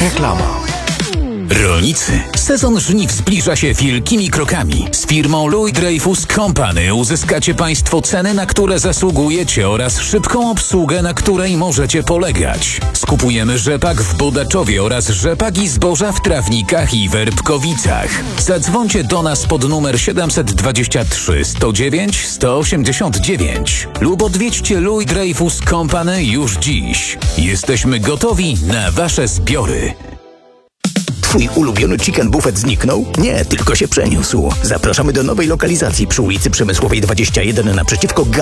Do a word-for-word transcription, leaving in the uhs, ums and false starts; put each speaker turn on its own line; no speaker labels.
Reklama.
Rolnicy, sezon żniw zbliża się wielkimi krokami. Z firmą Louis Dreyfus Company uzyskacie Państwo ceny, na które zasługujecie oraz szybką obsługę, na której możecie polegać. Skupujemy rzepak w Bodaczowie oraz rzepak i zboża w Trawnikach i Werbkowicach. Zadzwońcie do nas pod numer siedem dwa trzy, sto dziewięć, sto osiemdziesiąt dziewięć lub odwiedźcie Louis Dreyfus Company już dziś. Jesteśmy gotowi na Wasze zbiory.
Twój ulubiony chicken buffet zniknął? Nie, tylko się przeniósł. Zapraszamy do nowej lokalizacji przy ulicy Przemysłowej dwadzieścia jeden naprzeciwko